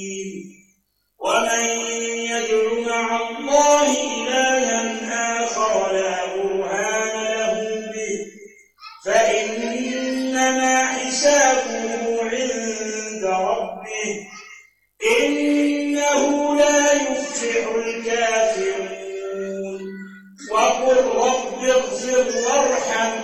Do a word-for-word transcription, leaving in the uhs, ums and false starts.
ومن يدع مع الله إلها آخر لا برهان له به فإنما حسابه عند ربه إنه لا يفلح الكافرون.